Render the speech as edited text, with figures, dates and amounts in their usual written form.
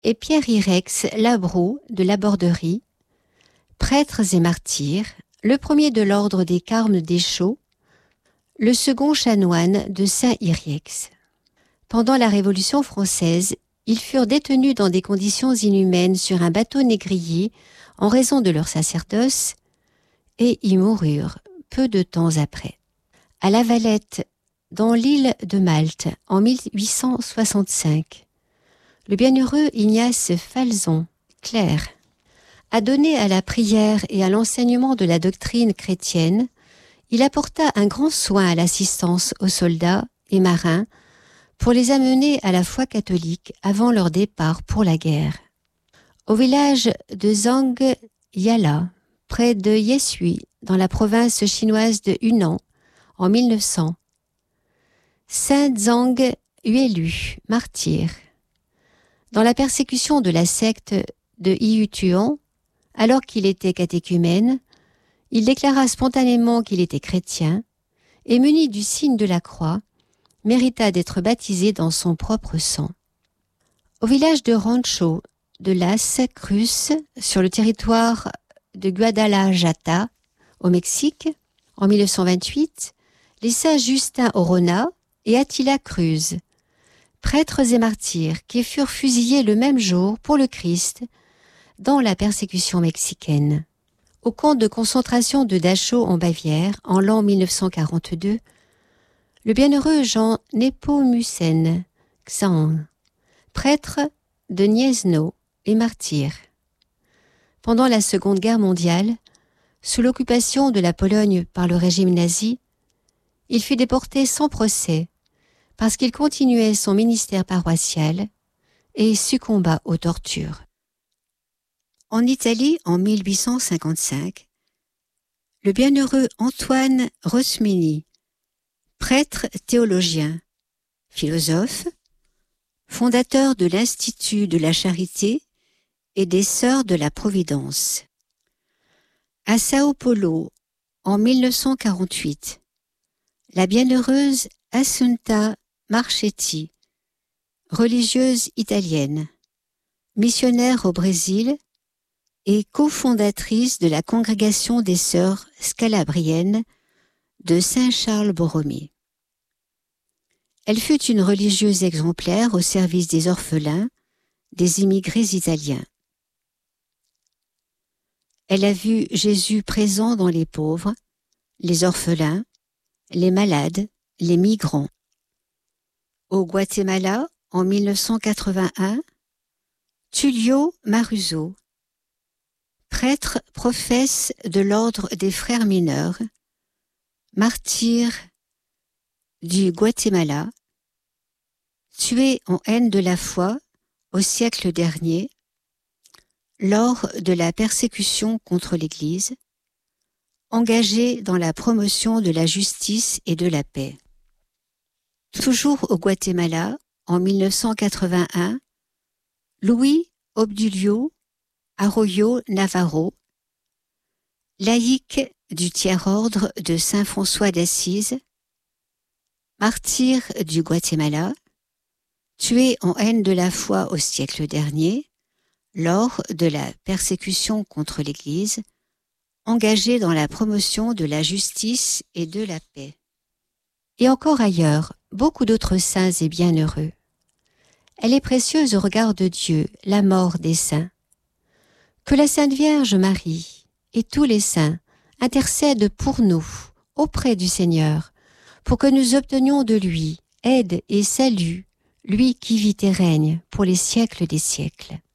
et Pierre Irex Labroue de la Borderie, prêtres et martyrs, le premier de l'ordre des Carmes des Chaux, le second chanoine de Saint-Iriex. Pendant la Révolution française, ils furent détenus dans des conditions inhumaines sur un bateau négrier en raison de leur sacerdoce et y moururent peu de temps après. À La Valette, dans l'île de Malte, en 1865, le bienheureux Ignace Falzon, clerc, adonné à la prière et à l'enseignement de la doctrine chrétienne, il apporta un grand soin à l'assistance aux soldats et marins pour les amener à la foi catholique avant leur départ pour la guerre. Au village de Zhang Yala, près de Yeshui, dans la province chinoise de Hunan, en 1900, Saint Zhang Yuelu, martyr. Dans la persécution de la secte de Yiutuan, alors qu'il était catéchumène, il déclara spontanément qu'il était chrétien et, muni du signe de la croix, mérita d'être baptisé dans son propre sang. Au village de Rancho de Las Cruz, sur le territoire de Guadalajara, au Mexique, en 1928, les saints Justin Orona et Attila Cruz, prêtres et martyrs qui furent fusillés le même jour pour le Christ dans la persécution mexicaine. Au camp de concentration de Dachau en Bavière, en l'an 1942, le bienheureux Jean Nepomucène Xang, prêtre de Gniezno et martyr. Pendant la Seconde Guerre mondiale, sous l'occupation de la Pologne par le régime nazi, il fut déporté sans procès parce qu'il continuait son ministère paroissial et succomba aux tortures. En Italie, en 1855, le bienheureux Antoine Rosmini, prêtre théologien, philosophe, fondateur de l'Institut de la Charité et des Sœurs de la Providence. À Sao Paulo, en 1948, la bienheureuse Assunta Marchetti, religieuse italienne, missionnaire au Brésil et cofondatrice de la congrégation des Sœurs scalabriennes de Saint-Charles-Borromée. Elle fut une religieuse exemplaire au service des orphelins, des immigrés italiens. Elle a vu Jésus présent dans les pauvres, les orphelins, les malades, les migrants. Au Guatemala, en 1981, Tullio Maruso, prêtre professe de l'ordre des frères mineurs, martyr du Guatemala, tué en haine de la foi au siècle dernier, lors de la persécution contre l'Église, engagé dans la promotion de la justice et de la paix. Toujours au Guatemala, en 1981, Louis Obdulio Arroyo Navarro, laïc du tiers-ordre de Saint-François d'Assise, martyr du Guatemala, tué en haine de la foi au siècle dernier, lors de la persécution contre l'Église, engagé dans la promotion de la justice et de la paix. Et encore ailleurs, beaucoup d'autres saints et bienheureux. Elle est précieuse au regard de Dieu, la mort des saints. Que la Sainte Vierge Marie et tous les saints intercèdent pour nous, auprès du Seigneur, pour que nous obtenions de lui aide et salut, lui qui vit et règne pour les siècles des siècles.